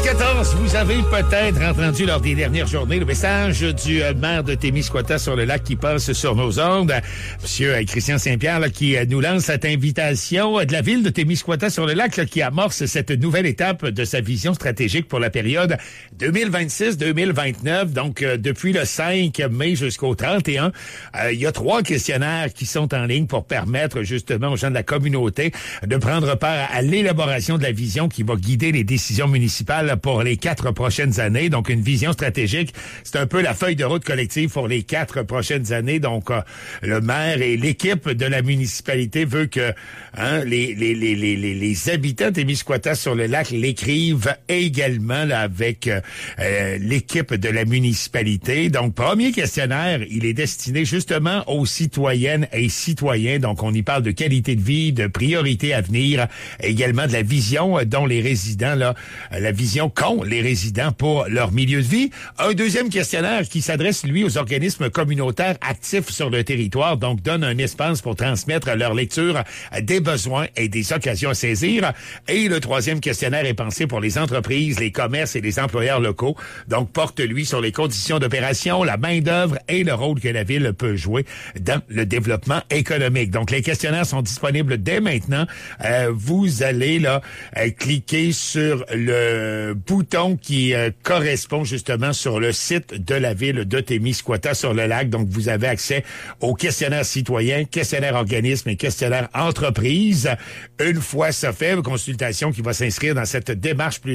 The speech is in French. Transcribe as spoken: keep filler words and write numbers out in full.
quatorze, vous avez peut-être entendu lors des dernières journées le message du maire de Témiscouata sur le lac qui passe sur nos ondes. Monsieur Christian Saint-Pierre là, qui nous lance cette invitation de la ville de Témiscouata sur le lac là, qui amorce cette nouvelle étape de sa vision stratégique pour la période deux mille vingt-six deux mille vingt-neuf. Donc, euh, depuis le cinq mai jusqu'au trente et un, euh, il y a trois questionnaires qui sont en ligne pour permettre justement aux gens de la communauté de prendre part à l'élaboration de la vision qui va guider les décisions municipales pour les quatre prochaines années. Donc, une vision stratégique, c'est un peu la feuille de route collective pour les quatre prochaines années. Donc, euh, le maire et l'équipe de la municipalité veut que hein, les, les, les, les, les habitants de Témiscouata sur le lac l'écrivent également là, avec euh, l'équipe de la municipalité. Donc, premier questionnaire, il est destiné justement aux citoyennes et citoyens. Donc, on y parle de qualité de vie, de priorités à venir, également de la vision dont les résidents, là, la vision qu'ont les résidents pour leur milieu de vie. Un deuxième questionnaire qui s'adresse, lui, aux organismes communautaires actifs sur le territoire, donc donne un espace pour transmettre leur lecture des besoins et des occasions à saisir. Et le troisième questionnaire est pensé pour les entreprises, les commerces et les employeurs locaux, donc porte, lui, sur les conditions d'opération, la main-d'œuvre et le rôle que la ville peut jouer dans le développement économique. Donc, les questionnaires sont disponibles dès maintenant. Euh, vous allez là euh, cliquer sur le bouton qui euh, correspond justement sur le site de la ville de Témiscouata sur le lac. Donc, vous avez accès aux questionnaires citoyens, questionnaires organismes et questionnaires entreprises. Une fois ça fait, consultation qui va s'inscrire dans cette démarche plus